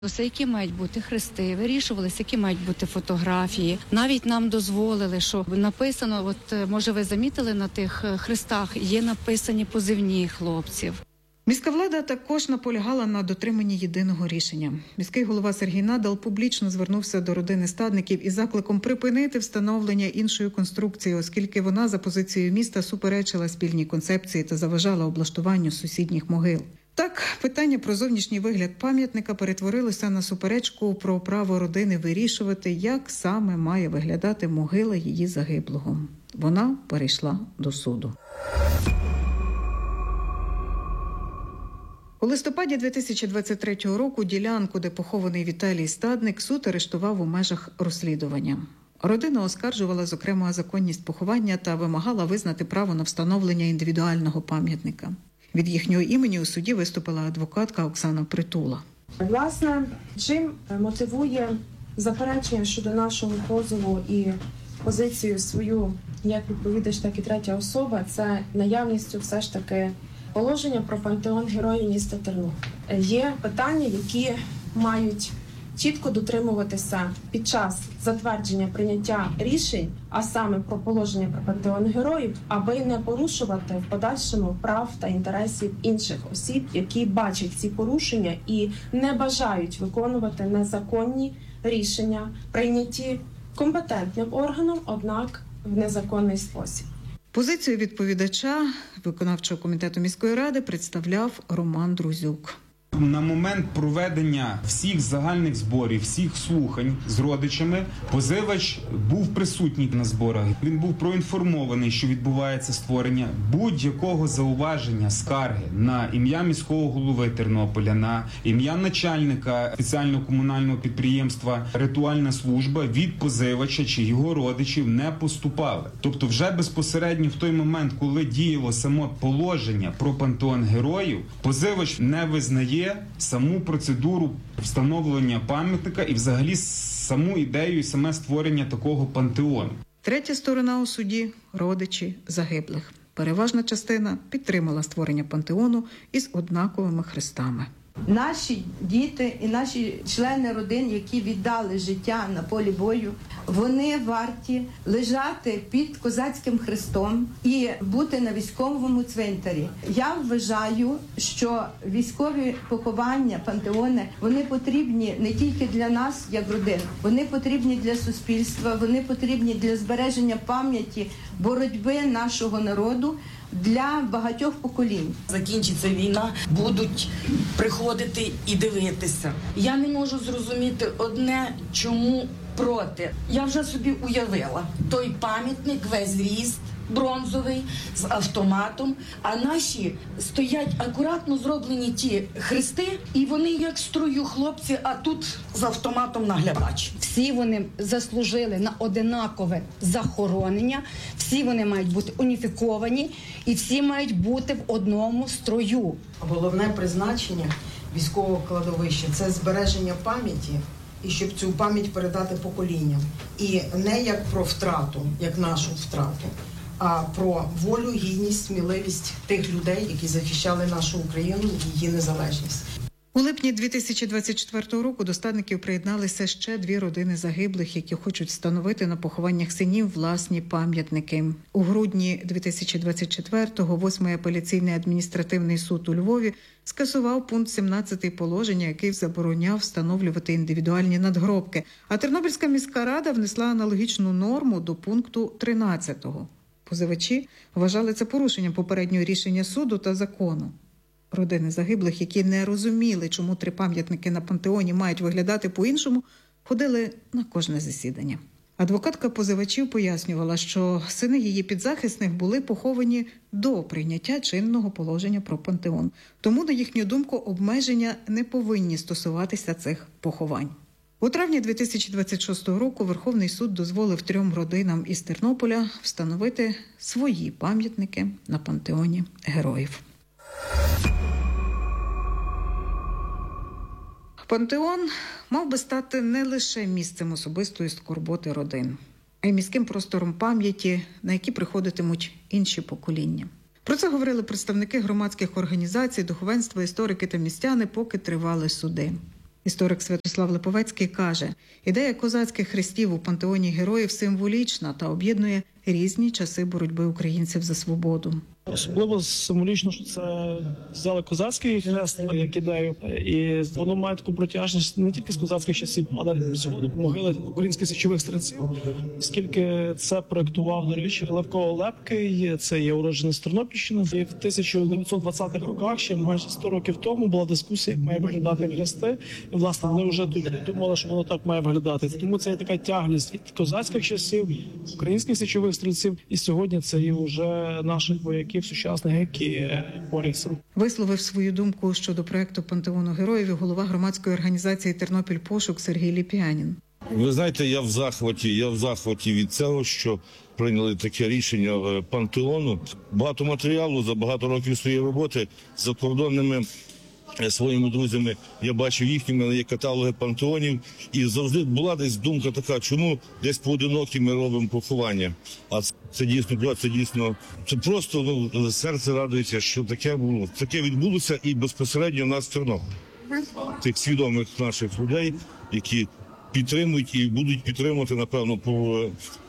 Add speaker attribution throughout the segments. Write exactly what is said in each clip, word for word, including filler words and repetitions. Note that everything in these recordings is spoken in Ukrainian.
Speaker 1: Усе, які мають бути хрести, вирішувалися, які мають бути фотографії. Навіть нам дозволили, що написано, от може ви замітили на тих хрестах, є написані позивні хлопців.
Speaker 2: Міська влада також наполягала на дотриманні єдиного рішення. Міський голова Сергій Надал публічно звернувся до родини стадників із закликом припинити встановлення іншої конструкції, оскільки вона за позицією міста суперечила спільній концепції та заважала облаштуванню сусідніх могил. Так, питання про зовнішній вигляд пам'ятника перетворилося на суперечку про право родини вирішувати, як саме має виглядати могила її загиблого. Вона перейшла до суду. У листопаді дві тисячі двадцять третього року ділянку, де похований Віталій Стадник, суд арештував у межах розслідування. Родина оскаржувала, зокрема, законність поховання та вимагала визнати право на встановлення індивідуального пам'ятника. Від їхнього імені у суді виступила адвокатка Оксана Притула.
Speaker 3: Власне, чим мотивує заперечення щодо нашого позову і позицію свою як відповідач, так і третя особа, це наявністю все ж таки положення про пантеон героїв міста Тернопіль. Є питання, які мають чітко дотримуватися під час затвердження прийняття рішень, а саме про положення про пантеон героїв, аби не порушувати в подальшому прав та інтересів інших осіб, які бачать ці порушення і не бажають виконувати незаконні рішення, прийняті компетентним органом, однак в незаконний спосіб.
Speaker 2: Позицію відповідача виконавчого комітету міської ради представляв Роман Друзюк.
Speaker 4: На момент проведення всіх загальних зборів, всіх слухань з родичами, позивач був присутній на зборах. Він був проінформований, що відбувається створення будь-якого зауваження, скарги на ім'я міського голови Тернополя, на ім'я начальника спеціального комунального підприємства «Ритуальна служба» від позивача чи його родичів не поступали. Тобто вже безпосередньо в той момент, коли діяло само положення про пантеон героїв, позивач не визнає саму процедуру встановлення пам'ятника і взагалі саму ідею і саме створення такого пантеону.
Speaker 2: Третя сторона у суді – родичі загиблих. Переважна частина підтримала створення пантеону із однаковими хрестами.
Speaker 5: Наші діти і наші члени родин, які віддали життя на полі бою, вони варті лежати під козацьким хрестом і бути на військовому цвинтарі. Я вважаю, що військові поховання, пантеони, вони потрібні не тільки для нас, як родин, вони потрібні для суспільства, вони потрібні для збереження пам'яті боротьби нашого народу, для багатьох поколінь.
Speaker 6: Закінчиться війна, будуть приходити і дивитися. Я не можу зрозуміти одне, чому проти. Я вже собі уявила той пам'ятник, весь ріст бронзовий, з автоматом, а наші стоять акуратно зроблені ті хрести, і вони як строю хлопці, а тут з автоматом наглядач.
Speaker 7: Всі вони заслужили на одинакове захоронення, всі вони мають бути уніфіковані і всі мають бути в одному строю.
Speaker 8: Головне призначення військового кладовища – це збереження пам'яті, і щоб цю пам'ять передати поколінням. І не як про втрату, як нашу втрату, а про волю, гідність, сміливість тих людей, які захищали нашу Україну і її незалежність.
Speaker 2: У липні дві тисячі двадцять четвертого року до стадників приєдналися ще дві родини загиблих, які хочуть встановити на похованнях синів власні пам'ятники. У грудні дві тисячі двадцять четвертого восьмий апеляційний адміністративний суд у Львові скасував пункт сімнадцятий положення, який забороняв встановлювати індивідуальні надгробки. А Тернопільська міська рада внесла аналогічну норму до пункту тринадцятого. Позивачі вважали це порушенням попереднього рішення суду та закону. Родини загиблих, які не розуміли, чому три пам'ятники на пантеоні мають виглядати по-іншому, ходили на кожне засідання. Адвокатка позивачів пояснювала, що сини її підзахисних були поховані до прийняття чинного положення про пантеон. Тому, на їхню думку, обмеження не повинні стосуватися цих поховань. У травні дві тисячі двадцять шостого року Верховний суд дозволив трьом родинам із Тернополя встановити свої пам'ятники на пантеоні героїв. Пантеон мав би стати не лише місцем особистої скорботи родин, а й міським простором пам'яті, на які приходитимуть інші покоління. Про це говорили представники громадських організацій, духовенства, історики та містяни, поки тривали суди. Історик Святослав Липовецький каже, ідея козацьких хрестів у пантеоні героїв символічна та об'єднує різні часи боротьби українців за свободу.
Speaker 9: Особливо символічно, що це взяли козацький хрест як ідею, і воно має таку протяжність не тільки з козацьких часів, але сьогодні могили українських січових стрільців, оскільки це проєктував, до речі, Левко Лепкий, це є уродженець Тернопільщини. І в тисяча дев'ятсот двадцятих роках, ще майже сто років тому, була дискусія, як має виглядати хрести. І, власне, вони вже думали, що воно так має виглядати. Тому це є така тяглість від козацьких часів, українських січових стрільців, і сьогодні це є вже наших вояків сучасних, які борються.
Speaker 2: Висловив свою думку щодо проекту пантеону героїв голова громадської організації «Тернопіль Пошук» Сергій Ліп'янін.
Speaker 10: Ви знаєте, я в захваті, я в захваті від цього, що прийняли таке рішення пантеону. Багато матеріалу за багато років своєї роботи з закордонними своїми друзями я бачив їхніми, але є каталоги пантеонів, і завжди була десь думка така, чому десь поодинокі ми робимо поховання. А це, це дійсно, це дійсно, це просто ну, серце радується, що таке було, таке відбулося і безпосередньо в нас в Тернополі. Тих свідомих наших людей, які підтримують і будуть підтримувати, напевно, по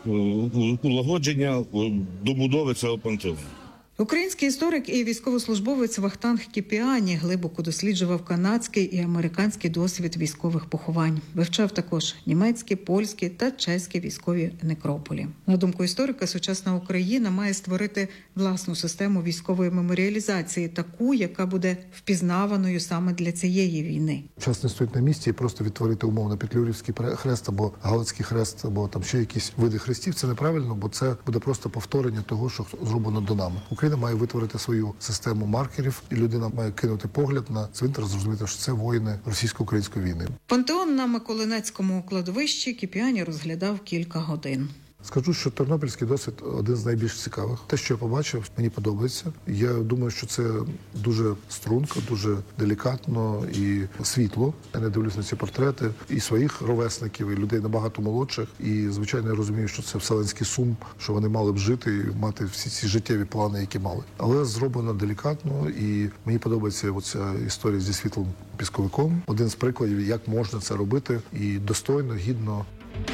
Speaker 10: улагодження добудови цього пантеону.
Speaker 2: Український історик і військовослужбовець Вахтанг Кіпіані глибоко досліджував канадський і американський досвід військових поховань. Вивчав також німецькі, польські та чеські військові некрополі. На думку історика, сучасна Україна має створити власну систему військової меморіалізації, таку, яка буде впізнаваною саме для цієї війни.
Speaker 11: Час не стоїть на місці і просто відтворити умовно Петлюрівський хрест або Галицький хрест, або там ще якісь види хрестів. Це неправильно, бо це буде просто повторення того, що зроблено до нами. Україна має витворити свою систему маркерів, і людина має кинути погляд на цвинтар, зрозуміти, що це воїни російсько-української війни.
Speaker 2: Пантеон на Миколинецькому кладовищі Кіпіані розглядав кілька годин.
Speaker 11: Скажу, що тернопільський досвід один з найбільш цікавих. Те, що я побачив, мені подобається. Я думаю, що це дуже струнко, дуже делікатно і світло. Я не дивлюсь на ці портрети і своїх ровесників, і людей набагато молодших. І, звичайно, я розумію, що це вселенський сум, що вони мали б жити і мати всі ці життєві плани, які мали. Але зроблено делікатно, і мені подобається оця історія зі світлим пісковиком. Один з прикладів, як можна це робити і достойно, гідно.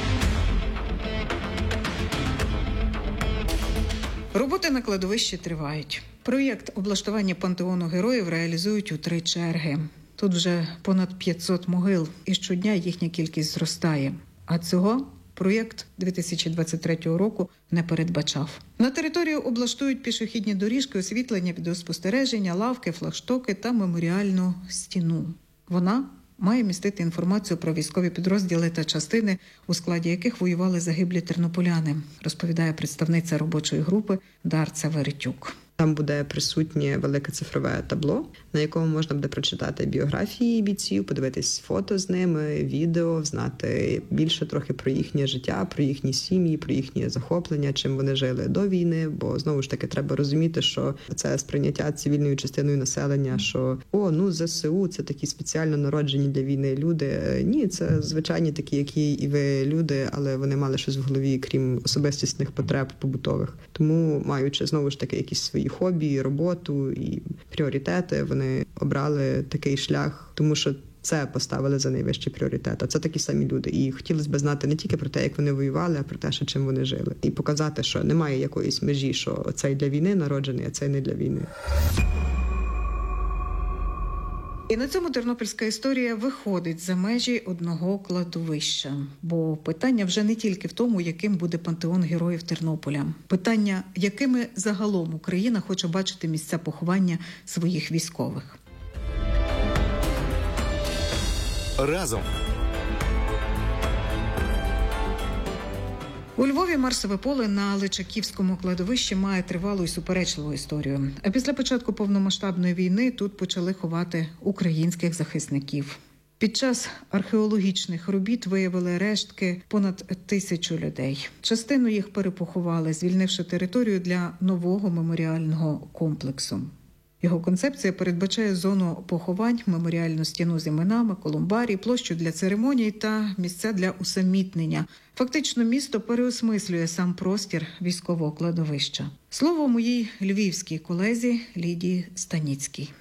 Speaker 2: Роботи на кладовищі тривають. Проєкт облаштування пантеону героїв реалізують у три черги. Тут вже понад п'ятсот могил, і щодня їхня кількість зростає. А цього проєкт дві тисячі двадцять третього року не передбачав. На територію облаштують пішохідні доріжки, освітлення, відеоспостереження, лавки, флагштоки та меморіальну стіну. Вона має містити інформацію про військові підрозділи та частини, у складі яких воювали загиблі тернополяни, розповідає представниця робочої групи Дарця Веретюк.
Speaker 12: Там буде присутнє велике цифрове табло, на якому можна буде прочитати біографії бійців, подивитись фото з ними, відео, знати більше трохи про їхнє життя, про їхні сім'ї, про їхні захоплення, чим вони жили до війни. Бо, знову ж таки, треба розуміти, що це сприйняття цивільною частиною населення, що «О, ну, ЗСУ – це такі спеціально народжені для війни люди». Ні, це звичайні такі, які і ви люди, але вони мали щось в голові, крім особистісних потреб побутових. Тому, маючи, знову ж таки, якісь свої хобі, роботу і пріоритети, вони обрали такий шлях, тому що це поставили за найвищий пріоритет. А це такі самі люди. І хотілося б знати не тільки про те, як вони воювали, а про те, що чим вони жили. І показати, що немає якоїсь межі, що цей для війни народжений, а цей не для війни.
Speaker 2: І на цьому тернопільська історія виходить за межі одного кладовища. Бо питання вже не тільки в тому, яким буде пантеон героїв Тернополя. Питання, якими загалом Україна хоче бачити місця поховання своїх військових.
Speaker 13: Разом.
Speaker 2: У Львові Марсове поле на Личаківському кладовищі має тривалу і суперечливу історію. А після початку повномасштабної війни тут почали ховати українських захисників. Під час археологічних робіт виявили рештки понад тисячу людей. Частину їх перепоховали, звільнивши територію для нового меморіального комплексу. Його концепція передбачає зону поховань, меморіальну стіну з іменами, колумбарій, площу для церемоній та місця для усамітнення. Фактично місто переосмислює сам простір військового кладовища. Слово моїй львівській колезі Лідії Станіцькій.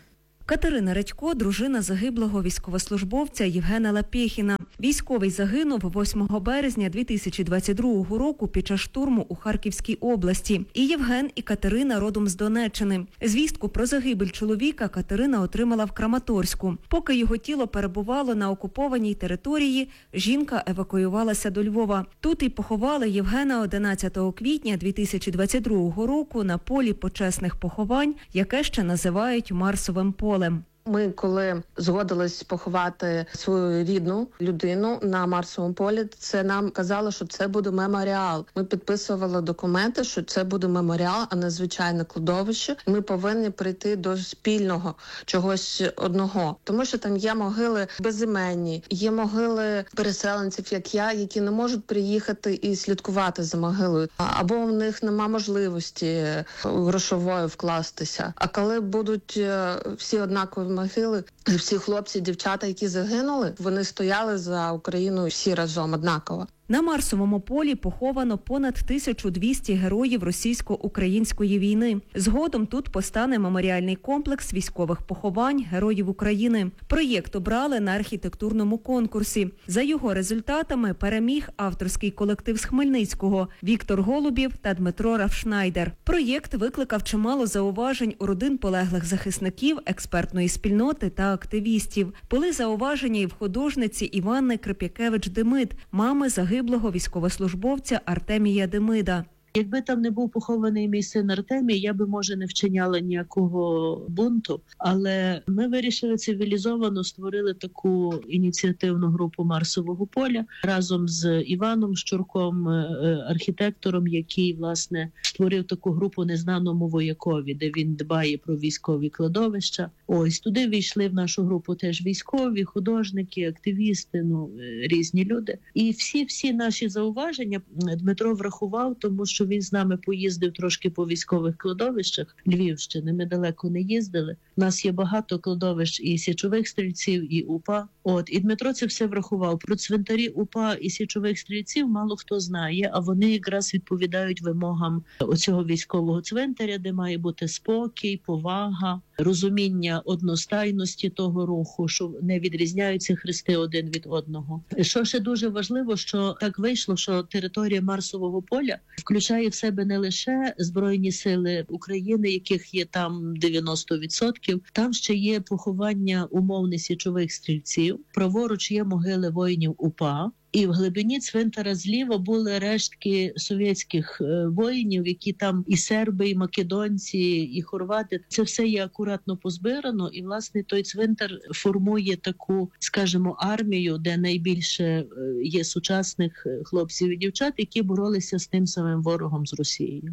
Speaker 14: Катерина Редько – дружина загиблого військовослужбовця Євгена Лапєхіна. Військовий загинув восьмого березня дві тисячі двадцять другого року під час штурму у Харківській області. І Євген, і Катерина родом з Донеччини. Звістку про загибель чоловіка Катерина отримала в Краматорську. Поки його тіло перебувало на окупованій території, жінка евакуювалася до Львова. Тут і поховали Євгена одинадцятого квітня дві тисячі двадцять другого року на полі почесних поховань, яке ще називають Марсовим полем.
Speaker 15: Ми, коли згодились поховати свою рідну людину на Марсовому полі, це нам казали, що це буде меморіал. Ми підписували документи, що це буде меморіал, а не звичайне кладовище. Ми повинні прийти до спільного чогось одного. Тому що там є могили безіменні, є могили переселенців, як я, які не можуть приїхати і слідкувати за могилою. Або в них нема можливості грошової вкластися. А коли будуть всі однакові могили, всі хлопці, дівчата, які загинули, вони стояли за Україну всі разом однаково.
Speaker 14: На Марсовому полі поховано понад тисячу двісті героїв російсько-української війни. Згодом тут постане меморіальний комплекс військових поховань героїв України. Проєкт обрали на архітектурному конкурсі. За його результатами переміг авторський колектив з Хмельницького Віктор Голубів та Дмитро Рафшнайдер. Проєкт викликав чимало зауважень у родин полеглих захисників, експертної спільноти та активістів. Були зауваження і в художниці Іванни Крип'якевич-Демид, мами загиблих загиблого військовослужбовця Артемія Демида.
Speaker 16: Якби там не був похований мій син Артемій, я би, може, не вчиняла ніякого бунту. Але ми вирішили цивілізовано, створили таку ініціативну групу Марсового поля разом з Іваном Щурком, архітектором, який, власне, створив таку групу «Незнаному воякові», де він дбає про військові кладовища. Ось, туди війшли в нашу групу теж військові, художники, активісти, ну, різні люди. І всі-всі наші зауваження Дмитро врахував, тому що він з нами поїздив трошки по військових кладовищах Львівщини. Ми далеко не їздили. У нас є багато кладовищ і січових стрільців, і УПА. От, і Дмитро це все врахував. Про цвинтарі УПА і січових стрільців мало хто знає, а вони якраз відповідають вимогам оцього військового цвинтаря, де має бути спокій, повага, розуміння одностайності того руху, що не відрізняються хрести один від одного. Що ще дуже важливо, що так вийшло, що територія Марсового поля включає в себе не лише Збройні сили України, яких є там дев'яносто відсотків, там ще є поховання умовних січових стрільців, праворуч є могили воїнів УПА, і в глибині цвинтара зліва були рештки совєтських воїнів, які там і серби, і македонці, і хорвати. Це все є акуратно позбирано, і, власне, той цвинтар формує таку, скажімо, армію, де найбільше є сучасних хлопців і дівчат, які боролися з тим самим ворогом, з Росією.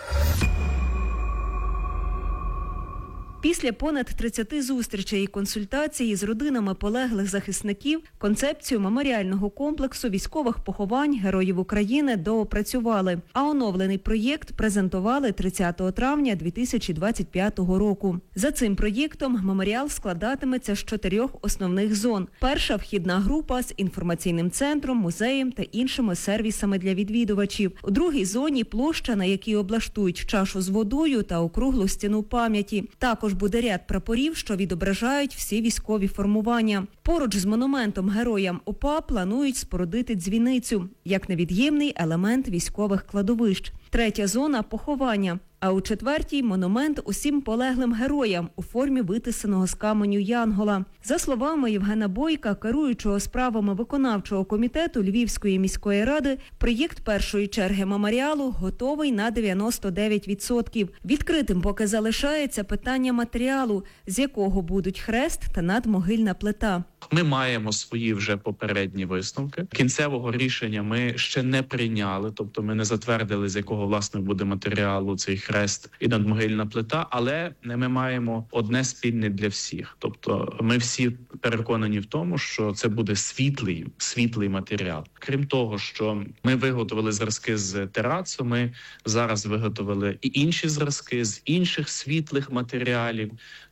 Speaker 14: Після понад тридцяти зустрічей і консультацій з родинами полеглих захисників концепцію меморіального комплексу військових поховань героїв України доопрацювали, а оновлений проєкт презентували тридцятого травня дві тисячі двадцять п'ятого року. За цим проєктом меморіал складатиметься з чотирьох основних зон. Перша – вхідна група з інформаційним центром, музеєм та іншими сервісами для відвідувачів. У другій зоні – площа, на якій облаштують чашу з водою та округлу стіну пам'яті. Також буде ряд прапорів, що відображають всі військові формування. Поруч з монументом героям УПА планують спорудити дзвіницю, як невід'ємний елемент військових кладовищ. Третя зона – поховання. А у четвертій – монумент усім полеглим героям у формі витисаного з каменю янгола. За словами Євгена Бойка, керуючого справами виконавчого комітету Львівської міської ради, проєкт першої черги меморіалу готовий на дев'яносто дев'ять відсотків. Відкритим поки залишається питання матеріалу, з якого будуть хрест та надмогильна плита.
Speaker 17: Ми маємо свої вже попередні висновки. Кінцевого рішення ми ще не прийняли, тобто ми не затвердили, з якого, власне, буде матеріалу цей хрест і надмогильна плита, але ми маємо одне спільне для всіх. Тобто ми всі переконані в тому, що це буде світлий, світлий матеріал. Крім того, що ми виготовили зразки з терацу, ми зараз виготовили і інші зразки з інших світлих матеріалів.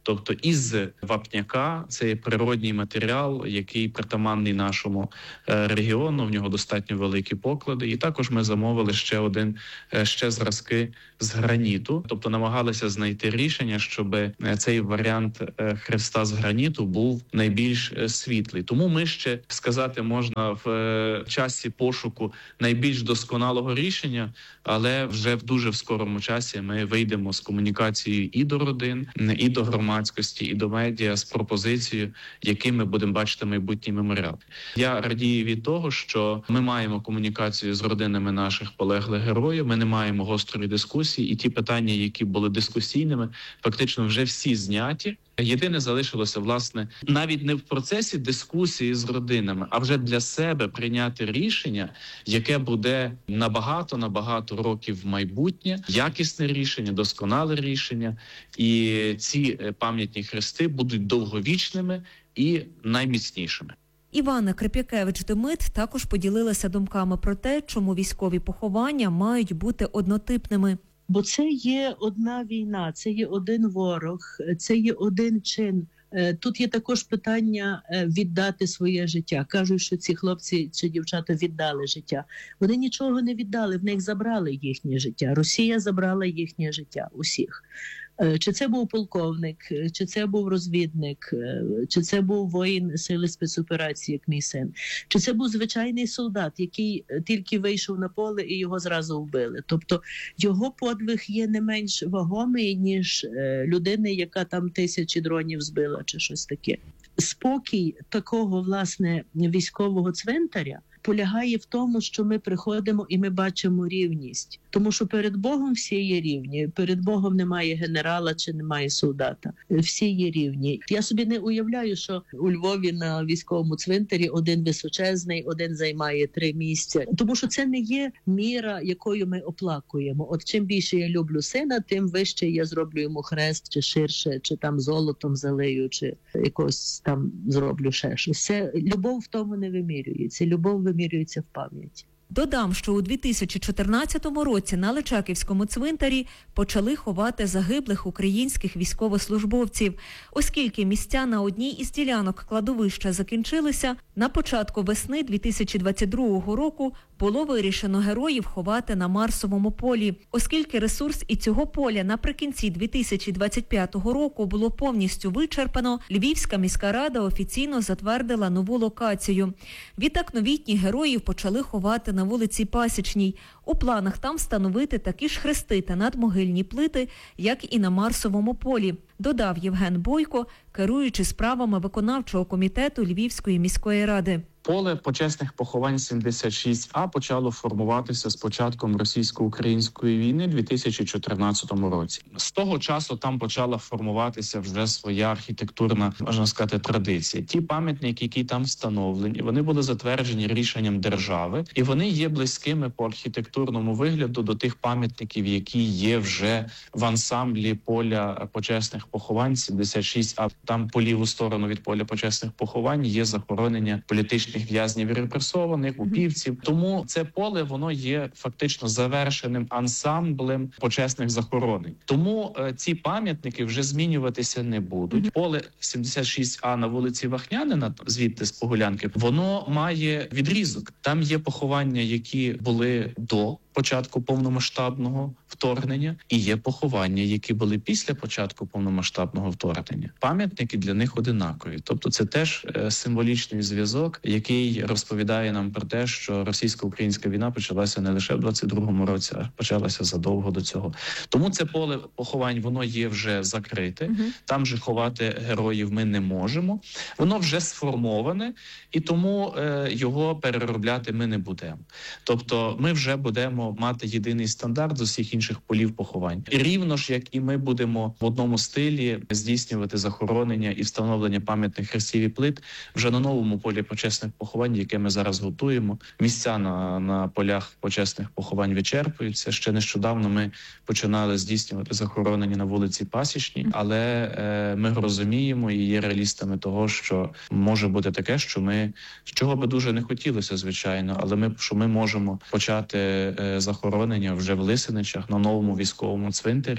Speaker 17: Тобто із вапняка, це є природній матеріал, який притаманний нашому регіону, в нього достатньо великі поклади. І також ми замовили ще один, ще зразки з граніту, тобто намагалися знайти рішення, щоб цей варіант хреста з граніту був найбільш світлий. Тому ми ще, сказати можна, в часі пошуку найбільш досконалого рішення, але вже в дуже в скорому часі ми вийдемо з комунікацією і до родин, і до громадськості, і до медіа з пропозицією, яким ми будемо бачити майбутній меморіал. Я радію від того, що ми маємо комунікацію з родинами наших полеглих героїв, ми не маємо гострої дискусії, і ті питання, які були дискусійними, фактично вже всі зняті. Єдине залишилося, власне, навіть не в процесі дискусії з родинами, а вже для себе прийняти рішення, яке буде набагато-набагато років в майбутнє, якісне рішення, досконале рішення, і ці пам'ятні хрести будуть довговічними і найміцнішими.
Speaker 14: Івана Крип'якевич-Демит також поділилася думками про те, чому військові поховання мають бути однотипними.
Speaker 16: Бо це є одна війна, це є один ворог, це є один чин. Тут є також питання віддати своє життя. Кажуть, що ці хлопці чи дівчата віддали життя. Вони нічого не віддали, в них забрали їхнє життя. Росія забрала їхнє життя усіх. Чи це був полковник, чи це був розвідник, чи це був воїн сили спецоперації, як мій син, чи це був звичайний солдат, який тільки вийшов на поле і його зразу вбили. Тобто його подвиг є не менш вагомий, ніж людини, яка там тисячі дронів збила чи щось таке. Спокій такого, власне, військового цвинтаря полягає в тому, що ми приходимо і ми бачимо рівність. Тому що перед Богом всі є рівні. Перед Богом немає генерала чи немає солдата. Всі є рівні. Я собі не уявляю, що у Львові на військовому цвинтарі один височезний, один займає три місця. Тому що це не є міра, якою ми оплакуємо. От чим більше я люблю сина, тим вище я зроблю йому хрест, чи ширше, чи там золотом залию, чи якось там зроблю ще щось. Це любов в тому не вимірюється. Любов вимірюється в пам'яті.
Speaker 14: Додам, що у дві тисячі чотирнадцятому році на Личаківському цвинтарі почали ховати загиблих українських військовослужбовців. Оскільки місця на одній із ділянок кладовища закінчилися, на початку весни дві тисячі двадцять другого року було вирішено героїв ховати на Марсовому полі. Оскільки ресурс і цього поля наприкінці дві тисячі двадцять п'ятого року було повністю вичерпано, Львівська міська рада офіційно затвердила нову локацію. Відтак новітніх героїв почали ховати на вулиці Пасічній. У планах там встановити такі ж хрести та надмогильні плити, як і на Марсовому полі, додав Євген Бойко, керуючи справами виконавчого комітету Львівської міської ради.
Speaker 17: Поле почесних поховань сімдесят шість А почало формуватися з початком російсько-української війни у дві тисячі чотирнадцятому році. З того часу там почала формуватися вже своя архітектурна, можна сказати, традиція. Ті пам'ятники, які там встановлені, вони були затверджені рішенням держави, і вони є близькими по архітектурному вигляду до тих пам'ятників, які є вже в ансамблі поля почесних поховань сімдесят шість А. Там по ліву сторону від поля почесних поховань є захоронення політичних в'язнів і репресованих, упівців. Тому це поле, воно є фактично завершеним ансамблем почесних захоронень. Тому е, ці пам'ятники вже змінюватися не будуть. Поле сімдесят шість А на вулиці Вахнянина, звідти з Погулянки, воно має відрізок. Там є поховання, які були до початку повномасштабного вторгнення, і є поховання, які були після початку повномасштабного вторгнення. Пам'ятники для них одинакові. Тобто це теж е, символічний зв'язок, який розповідає нам про те, що російсько-українська війна почалася не лише в двадцять другому році, а почалася задовго до цього. Тому це поле поховань, воно є вже закрите. Uh-huh. Там же ховати героїв ми не можемо. Воно вже сформоване, і тому е, його переробляти ми не будемо. Тобто ми вже будемо мати єдиний стандарт з усіх інших полів поховань. І рівно ж, як і ми будемо в одному стилі здійснювати захоронення і встановлення пам'ятних хрестів і плит вже на новому полі почесних поховань, яке ми зараз готуємо. Місця на, на полях почесних поховань вичерпуються. Ще нещодавно ми починали здійснювати захоронення на вулиці Пасічній, але е, ми розуміємо і є реалістами того, що може бути таке, що ми, чого би дуже не хотілося, звичайно, але ми, що ми можемо почати е, захоронення вже в Лисиничах на новому військовому цвинтарі.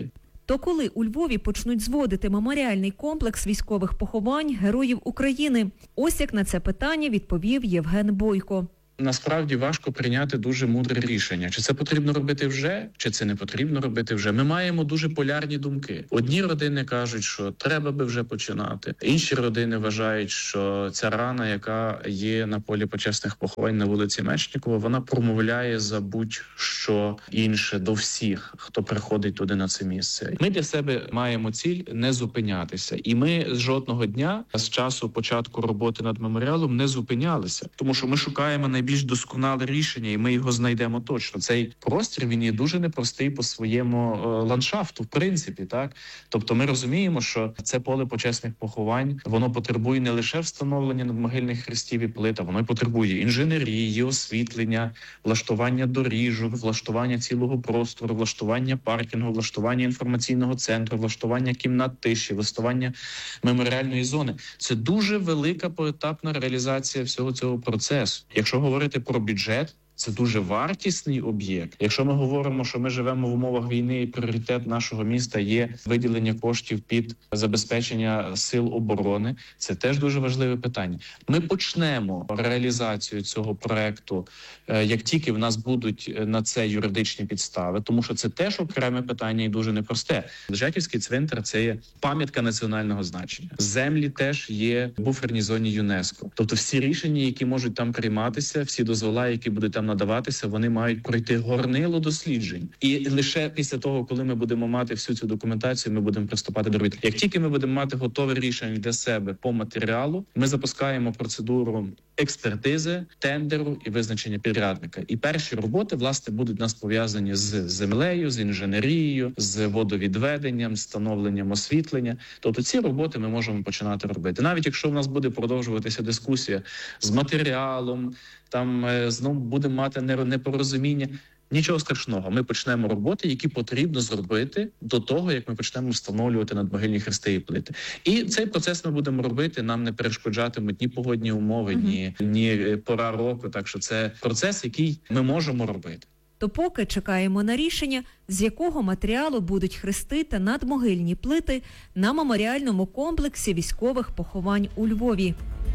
Speaker 14: То коли у Львові почнуть зводити меморіальний комплекс військових поховань Героїв України? Ось як на це питання відповів Євген Бойко.
Speaker 17: Насправді важко прийняти дуже мудре рішення. Чи це потрібно робити вже, чи це не потрібно робити вже. Ми маємо дуже полярні думки. Одні родини кажуть, що треба би вже починати. Інші родини вважають, що ця рана, яка є на полі почесних поховань на вулиці Мечникова, вона промовляє за будь-що інше до всіх, хто приходить туди на це місце. Ми для себе маємо ціль не зупинятися. І ми з жодного дня з часу початку роботи над меморіалом не зупинялися. Тому що ми шукаємо найбільш більш досконале рішення, і ми його знайдемо точно. Цей простір, він є дуже непростий по своєму е, ландшафту, в принципі, так? Тобто ми розуміємо, що це поле почесних поховань, воно потребує не лише встановлення надмогильних хрестів і плит, а воно й потребує інженерії, освітлення, влаштування доріжок, влаштування цілого простору, влаштування паркінгу, влаштування інформаційного центру, влаштування кімнат тиші, влаштування меморіальної зони. Це дуже велика поетапна реалізація всього цього процесу. Якщо говорити про бюджет, це дуже вартісний об'єкт. Якщо ми говоримо, що ми живемо в умовах війни і пріоритет нашого міста є виділення коштів під забезпечення сил оборони, це теж дуже важливе питання. Ми почнемо реалізацію цього проекту, як тільки в нас будуть на це юридичні підстави, тому що це теж окреме питання і дуже непросте. Жаківський цвинтар – це є пам'ятка національного значення. Землі теж є в буферній зоні ЮНЕСКО. Тобто всі рішення, які можуть там прийматися, всі дозволи, які будуть там надаватися, вони мають пройти горнило досліджень. І лише після того, коли ми будемо мати всю цю документацію, ми будемо приступати до робіт. Як тільки ми будемо мати готове рішення для себе по матеріалу, ми запускаємо процедуру експертизи, тендеру і визначення підрядника. І перші роботи, власне, будуть у нас пов'язані з землею, з інженерією, з водовідведенням, з встановленням освітлення. Тобто ці роботи ми можемо починати робити. Навіть якщо в нас буде продовжуватися дискусія з матеріалом, там знову будемо мати непорозуміння. Нічого страшного, ми почнемо роботи, які потрібно зробити до того, як ми почнемо встановлювати надмогильні хрести і плити. І цей процес ми будемо робити, нам не перешкоджатимуть ні погодні умови, ні, ні пора року. Так що це процес, який ми можемо робити.
Speaker 14: То поки чекаємо на рішення, з якого матеріалу будуть хрести та надмогильні плити на меморіальному комплексі військових поховань у Львові.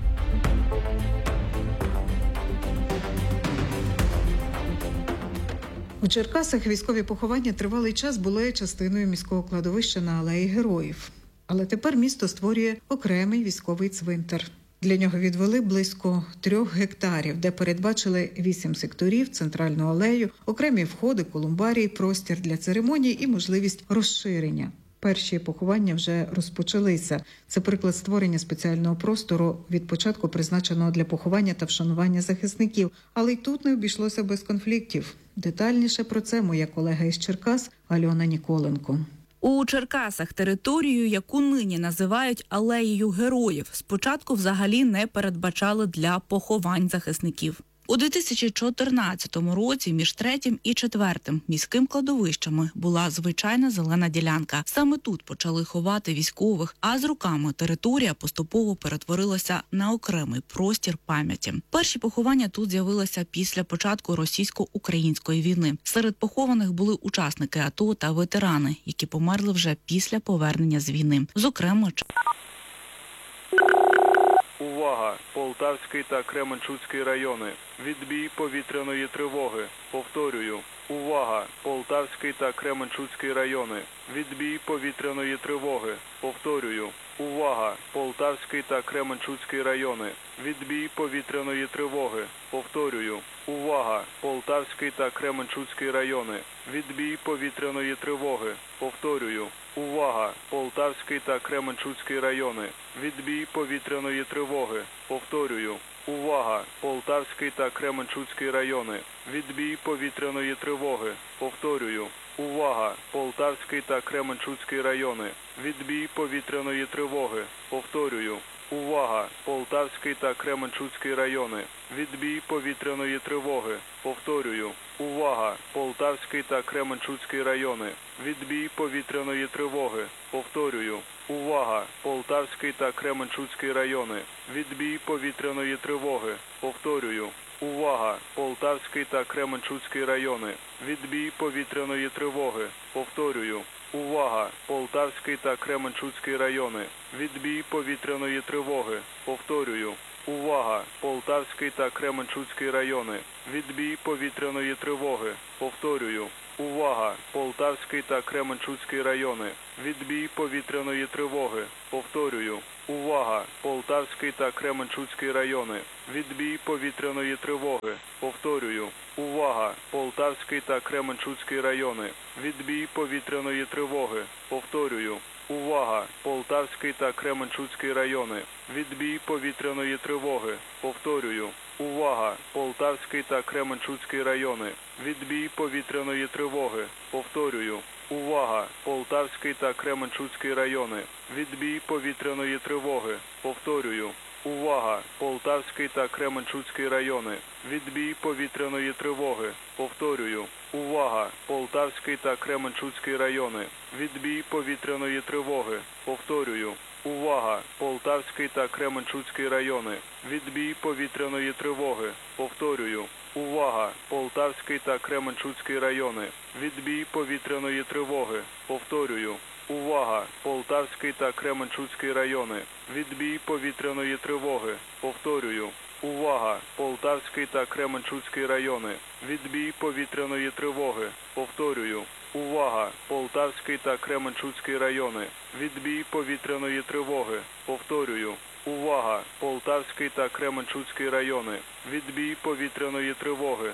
Speaker 2: У Черкасах військові поховання тривалий час були частиною міського кладовища на Алеї Героїв. Але тепер місто створює окремий військовий цвинтар. Для нього відвели близько трьох гектарів, де передбачили вісім секторів, центральну алею, окремі входи, колумбарій, простір для церемоній і можливість розширення. Перші поховання вже розпочалися. Це приклад створення спеціального простору, від початку призначеного для поховання та вшанування захисників. Але й тут не обійшлося без конфліктів. Детальніше про це моя колега із Черкас Альона Ніколенко.
Speaker 18: У Черкасах територію, яку нині називають Алеєю Героїв, спочатку взагалі не передбачали для поховань захисників. У дві тисячі чотирнадцятому році між третім і четвертим міським кладовищами була звичайна зелена ділянка. Саме тут почали ховати військових, а з роками територія поступово перетворилася на окремий простір пам'яті. Перші поховання тут з'явилися після початку російсько-української війни. Серед похованих були учасники АТО та ветерани, які померли вже після повернення з війни. Зокрема,
Speaker 19: Увага! Полтавський та Кременчуцький райони. Відбій повітряної тривоги. Повторюю. Увага! Полтавський та Кременчуцький райони. Відбій повітряної тривоги. Повторюю. Увага! Полтавський та Кременчуцький райони. Відбій повітряної тривоги. Повторюю. Увага! Полтавський та Кременчуцький райони. Відбій повітряної тривоги. Повторюю. Увага! Полтавський та Кременчуцький райони. Відбій повітряної тривоги. Повторюю. Увага! Полтавський та Кременчуцький райони. Відбій повітряної тривоги. Повторюю. Увага! Полтавський та Кременчуцький райони. Відбій повітряної тривоги. Повторюю. Увага! Полтавський та Кременчуцький райони. Відбій повітряної тривоги. Повторюю. Увага! Полтавський та Кременчуцький райони. Відбій повітряної тривоги. Повторюю. Увага! Полтавський та Кременчуцький райони. Відбій повітряної тривоги. Повторюю. Увага! Полтавський та Кременчуцький райони. Відбій повітряної тривоги. Повторюю. Увага! Полтавський та Кременчуцький райони. Відбій повітряної тривоги. Повторюю. Увага! Полтавський та Кременчуцький райони. Відбій повітряної тривоги. Повторюю. Увага! Полтавський та Кременчуцький райони. Відбій повітряної тривоги. Повторюю. Увага! Полтавський та Кременчуцький райони. Відбій повітряної тривоги. Повторюю. Увага! Полтавський та Кременчуцький райони. Відбій повітряної тривоги. Повторюю. Увага! Полтавський та Кременчуцький райони. Відбій повітряної тривоги. Повторюю. Увага! Полтавський та Кременчуцький райони. Відбій повітряної тривоги. Повторюю. Увага! Полтавський та Кременчуцький райони. Відбій повітряної тривоги. Повторюю. Увага! Полтавський та Кременчуцький райони. Відбій повітряної тривоги. Повторюю. Увага! Полтавський та Кременчуцький райони. Відбій повітряної тривоги. Повторюю. Увага! Полтавський та Кременчуцький райони. Відбій повітряної тривоги. Повторюю. Увага! Полтавський та Кременчуцький райони. Відбій повітряної тривоги. Повторюю. Увага! Полтавський та Кременчуцький райони. Відбій повітряної тривоги. Повторюю. Увага! Полтавський та Кременчуцький райони. Відбій повітряної тривоги. Повторюю. Увага! Полтавський та Кременчуцький райони. Відбій повітряної тривоги. Повторюю. Увага! Полтавський та Кременчуцький райони. Відбій повітряної тривоги.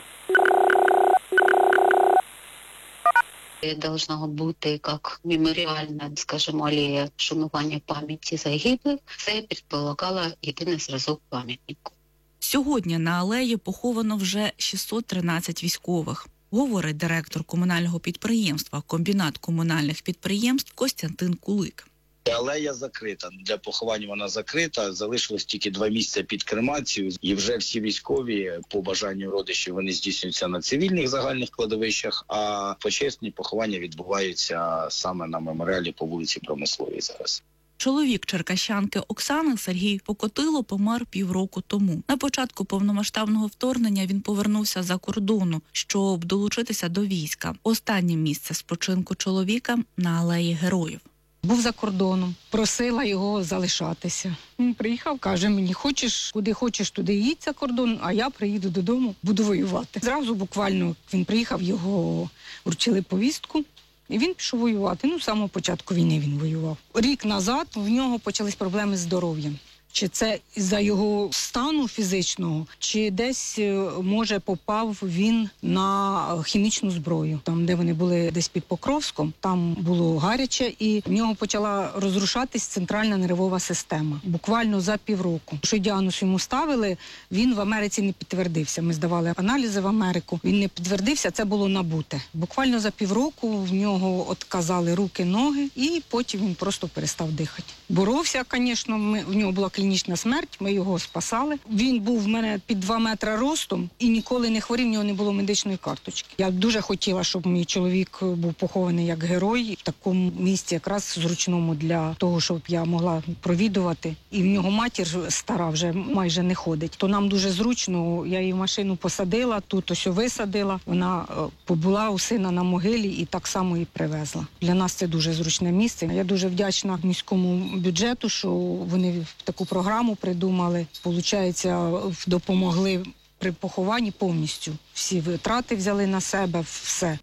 Speaker 20: Должна бути як меморіальна, скажімо, алея вшанування пам'яті загиблих. Це предполагало єдиний зразок пам'ятнику.
Speaker 18: Сьогодні на алеї поховано вже шістсот тринадцять військових, говорить директор комунального підприємства «Комбінат комунальних підприємств» Костянтин Кулик.
Speaker 21: Алея закрита. Для поховання вона закрита. Залишилось тільки два місця під кремацію. І вже всі військові, по бажанню родичів, вони здійснюються на цивільних загальних кладовищах, а почесні поховання відбуваються саме на меморіалі по вулиці Промисловій зараз.
Speaker 18: Чоловік черкащанки Оксани Сергій Покотило помер півроку тому. На початку повномасштабного вторгнення він повернувся за кордону, щоб долучитися до війська. Останнє місце спочинку чоловіка на алеї Героїв.
Speaker 7: Був за кордоном, просила його залишатися. Він приїхав, каже мені, хочеш, куди хочеш, туди їдь за кордон, а я приїду додому, буду воювати. Зразу буквально він приїхав, його вручили повістку, і він пішов воювати. Ну, з самого початку війни він воював. Рік назад в нього почались проблеми з здоров'ям. Чи це із-за його стану фізичного, чи десь, може, попав він на хімічну зброю. Там, де вони були десь під Покровськом, там було гаряче, і в нього почала розрушатись центральна нервова система. Буквально за півроку. Що діагноз йому ставили, він в Америці не підтвердився. Ми здавали аналізи в Америку. Він не підтвердився, це було набуте. Буквально за півроку в нього отказали руки, ноги, і потім він просто перестав дихати. Боровся, звісно, ми, в нього була клінічна смерть, ми його спасали. Він був в мене під два метри ростом і ніколи не хворів, в нього не було медичної карточки. Я дуже хотіла, щоб мій чоловік був похований як герой в такому місці, якраз зручному для того, щоб я могла провідувати. І в нього матір стара вже майже не ходить. То нам дуже зручно, я її в машину посадила, тут ось висадила, вона побула у сина на могилі і так само і привезла. Для нас це дуже зручне місце. Я дуже вдячна міському бюджету, що вони таку програму придумали. Получається, допомогли при похованні повністю. Всі витрати взяли на себе, все.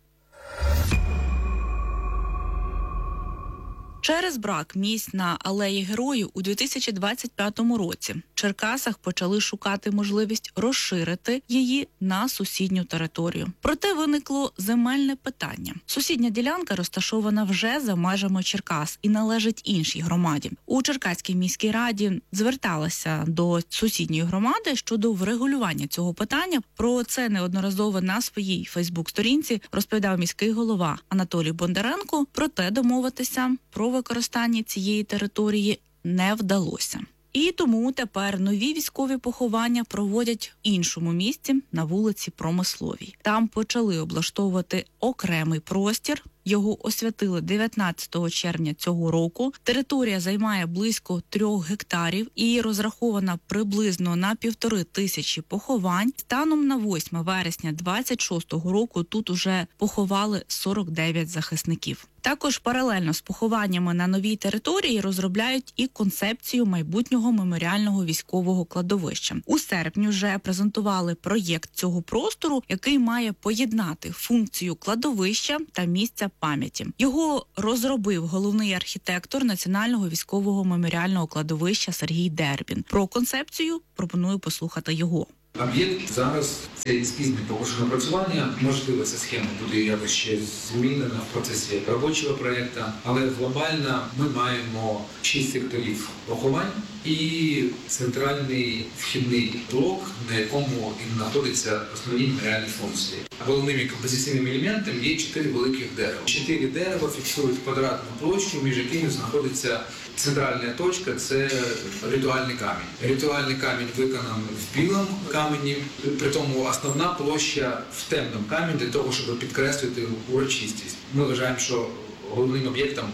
Speaker 18: Через брак місць на алеї Героїв у дві тисячі двадцять п'ятому році в Черкасах почали шукати можливість розширити її на сусідню територію. Проте виникло земельне питання. Сусідня ділянка розташована вже за межами Черкас і належить іншій громаді. У Черкаській міській раді зверталася до сусідньої громади щодо врегулювання цього питання. Про це неодноразово на своїй Фейсбук-сторінці розповідав міський голова Анатолій Бондаренко, проте домовитися про використання цієї території не вдалося. І тому тепер нові військові поховання проводять в іншому місці на вулиці Промисловій. Там почали облаштовувати окремий простір Його освятили дев'ятнадцятого червня цього року. Територія займає близько трьох гектарів і розрахована приблизно на півтори тисячі поховань. Станом на восьме вересня двадцять шостого року тут уже поховали сорок дев'ять захисників. Також паралельно з похованнями на новій території розробляють і концепцію майбутнього меморіального військового кладовища. У серпні вже презентували проєкт цього простору, який має поєднати функцію кладовища та місця пам'яті. Його розробив головний архітектор Національного військового меморіального кладовища Сергій Дербін. Про концепцію пропоную послухати його.
Speaker 1: Об'єкт зараз це ескізне погоджене напрацювання. Можливо, ця схема буде якось ще змінена в процесі робочого проєкту, але глобально ми маємо шість секторів поховань і центральний вхідний блок, на якому і знаходяться основні меморіальні функції. Головними композиційними елементами є чотири великих дерева. Чотири дерева фіксують квадратну площу, між якими знаходиться центральна точка – це ритуальний камінь. Ритуальний камінь виконаний в білому камені, при тому основна площа в темному камені для того, щоб підкреслити урочистість. Ми вважаємо, що головним об'єктом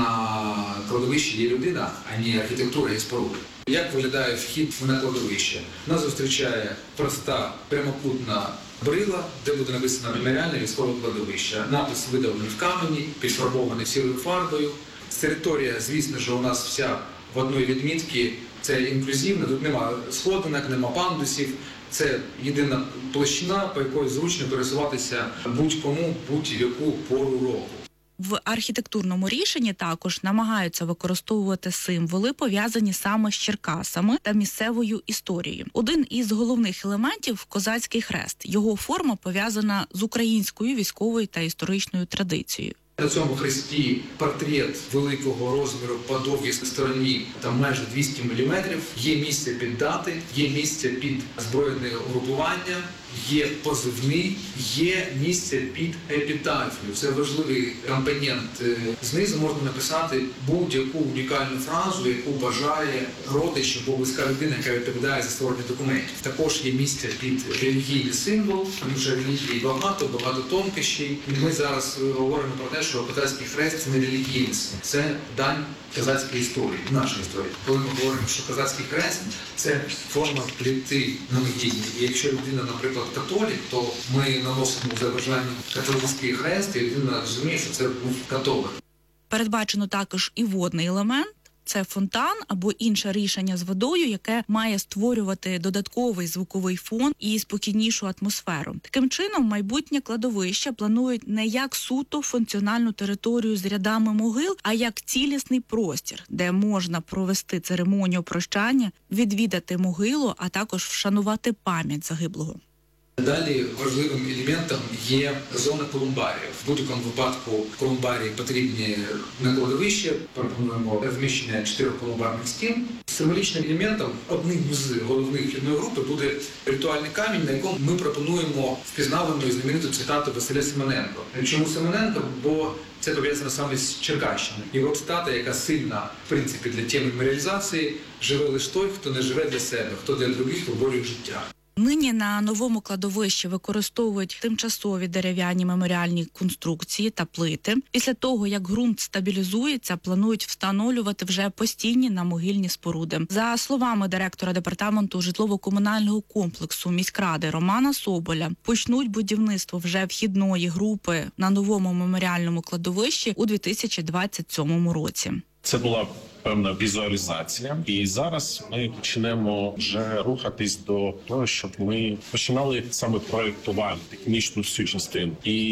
Speaker 1: на кладовищі є людина, а не архітектура і споруди. Як виглядає вхід на кладовище? Нас зустрічає проста прямокутна брила, де буде написано «Меморіальне військове кладовище». Напис видавлений в камені, підфарбований сірою фарбою. Територія, звісно, що у нас вся в одній відмітці, це інклюзивно, тут немає сходинок, немає пандусів, це єдина площина, по якій зручно пересуватися будь-кому, будь-яку пору року.
Speaker 18: В архітектурному рішенні також намагаються використовувати символи, пов'язані саме з Черкасами та місцевою історією. Один із головних елементів – козацький хрест. Його форма пов'язана з українською військовою та історичною традицією.
Speaker 1: На цьому хресті портрет великого розміру по довгій стороні, там майже двісті міліметрів. Є місце під дати, є місце під збройне угрупування, є позивний, є місце під епітафію. Це важливий компонент. Знизу можна написати будь-яку унікальну фразу, яку бажає родич або близька людина, яка відповідає за створення документів. Також є місце під релігійний символ, тому що релігії багато, багато тонкощів. Ми зараз говоримо про те, що козацький хрест – це не релігійний, це дань козацької історії, нашої історії. Коли ми говоримо, що козацький хрест – це форма пліти на могилі. І якщо людина, наприклад, католік, то ми наносимо за бажанням католицький хрест, і людина розуміє, що це був католик.
Speaker 18: Передбачено також і водний елемент. Це фонтан або інше рішення з водою, яке має створювати додатковий звуковий фон і спокійнішу атмосферу. Таким чином, майбутнє кладовище планують не як суто функціональну територію з рядами могил, а як цілісний простір, де можна провести церемонію прощання, відвідати могилу, а також вшанувати пам'ять загиблого.
Speaker 1: Далі важливим елементом є зона колумбарії. В будь-якому випадку колумбарії потрібні на кладовище. Пропонуємо розміщення чотирьох колумбарних стін. Символічним елементом одним з головних вхідної групи буде ритуальний камінь, на якому ми пропонуємо впізнавану і знамениту цитату Василя Симоненко. Чому Симоненко? Бо це пов'язано саме з Черкащиною. Його цитата, яка сильна, в принципі, для теми меморіалізації: «Живе лише той, хто не живе для себе, хто для других виборює життя».
Speaker 18: Нині на новому кладовищі використовують тимчасові дерев'яні меморіальні конструкції та плити. Після того, як ґрунт стабілізується, планують встановлювати вже постійні намогильні споруди. За словами директора департаменту житлово-комунального комплексу міськради Романа Соболя, почнуть будівництво вже вхідної групи на новому меморіальному кладовищі у дві тисячі двадцять сьомому році.
Speaker 22: Це була певна візуалізація, і зараз ми почнемо вже рухатись до того, щоб ми починали саме проєктувати технічну всю частину.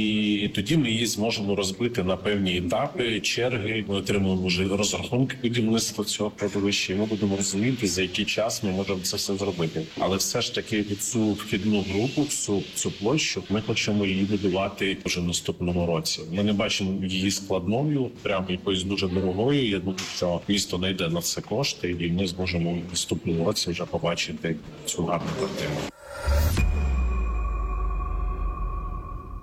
Speaker 22: І тоді ми її зможемо розбити на певні етапи, черги. Ми отримуємо вже розрахунки будівництва цього кладовища, і ми будемо розуміти, за який час ми можемо це все зробити. Але все ж таки цю вхідну групу, цю, цю площу, ми хочемо її будувати вже в наступному році. Ми не бачимо її складною, прямо якоюсь дуже дорогою. Я думаю, що місто знайде на це кошти, і ми зможемо в наступному році вже побачити цю гарну картину.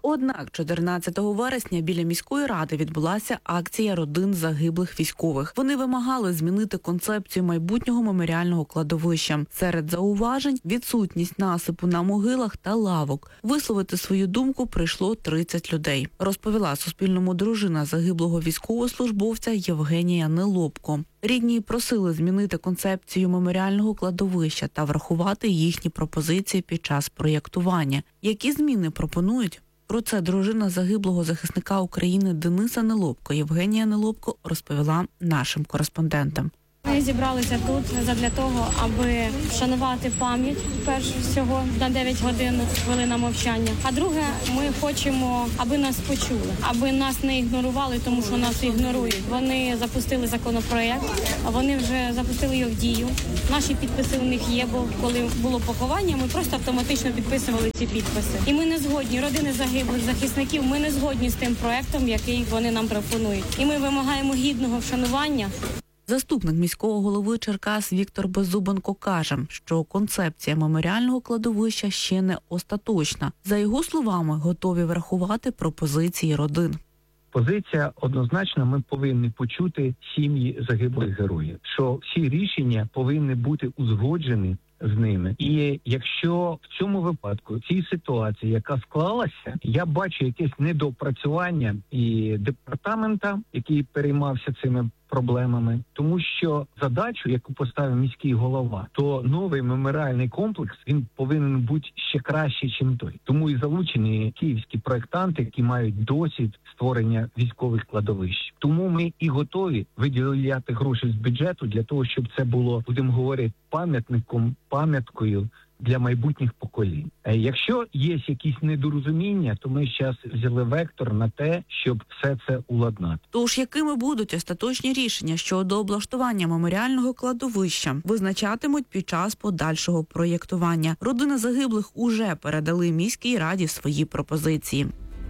Speaker 18: Однак чотирнадцятого вересня біля міської ради відбулася акція родин загиблих військових. Вони вимагали змінити концепцію майбутнього меморіального кладовища. Серед зауважень – відсутність насипу на могилах та лавок. Висловити свою думку прийшло тридцять людей. Розповіла Суспільному дружина загиблого військовослужбовця Євгенія Нелобко. Рідні просили змінити концепцію меморіального кладовища та врахувати їхні пропозиції під час проєктування. Які зміни пропонують? Про це дружина загиблого захисника України Дениса Нелобко Євгенія Нелобко розповіла нашим кореспондентам.
Speaker 3: Ми зібралися тут задля того, аби вшанувати пам'ять, перш всього, на дев'ять годин хвилина мовчання. А друге, ми хочемо, аби нас почули, аби нас не ігнорували, тому що нас ігнорують. Вони запустили законопроект, вони вже запустили його в дію. Наші підписи у них є, бо коли було поховання, ми просто автоматично підписували ці підписи. І ми не згодні, родини загиблих захисників, ми не згодні з тим проектом, який вони нам пропонують. І ми вимагаємо гідного вшанування.
Speaker 18: Заступник міського голови Черкас Віктор Беззубенко каже, що концепція меморіального кладовища ще не остаточна. За його словами, готові врахувати пропозиції родин.
Speaker 4: Позиція однозначно, ми повинні почути сім'ї загиблих героїв, що всі рішення повинні бути узгоджені з ними. І якщо в цьому випадку, в цій ситуації, яка склалася, я бачу якесь недопрацювання і департамента, який переймався цими проблемами, тому що задачу, яку поставив міський голова, то новий меморіальний комплекс, він повинен бути ще краще, ніж той. Тому і залучені київські проєктанти, які мають досвід створення військових кладовищ. Тому ми і готові виділяти гроші з бюджету для того, щоб це було, будемо говорити, пам'ятником, пам'яткою для майбутніх поколінь. Якщо є якісь недорозуміння, то ми зараз взяли вектор на те, щоб все це уладнати.
Speaker 18: Тож якими будуть остаточні рішення щодо облаштування меморіального кладовища, визначатимуть під час подальшого проєктування. Родини загиблих уже передали міській раді свої пропозиції.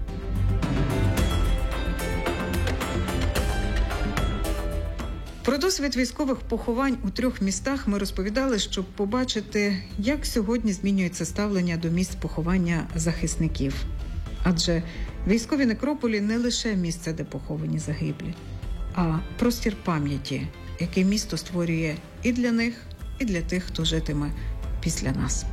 Speaker 2: Про досвід військових поховань у трьох містах ми розповідали, щоб побачити, як сьогодні змінюється ставлення до місць поховання захисників. Адже військові некрополі не лише місце, де поховані загиблі, а простір пам'яті, який місто створює і для них, і для тих, хто житиме після нас.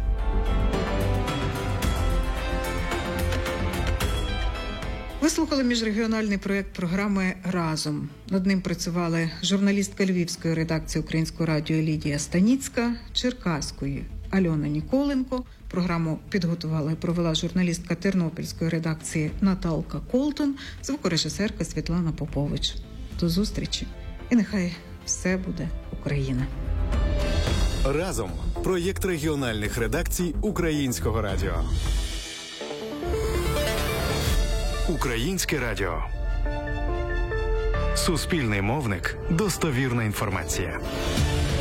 Speaker 2: Ви слухали міжрегіональний проєкт програми «Разом». Над ним працювали журналістка Львівської редакції Українського радіо Лідія Станіцька, Черкаської Альона Ніколенко. Програму підготувала і провела журналістка Тернопільської редакції Наталка Колтон, звукорежисерка Світлана Попович. До зустрічі. І нехай все буде Україна.
Speaker 13: «Разом» – проєкт регіональних редакцій Українського радіо. Українське радіо. Суспільний мовник. Достовірна інформація.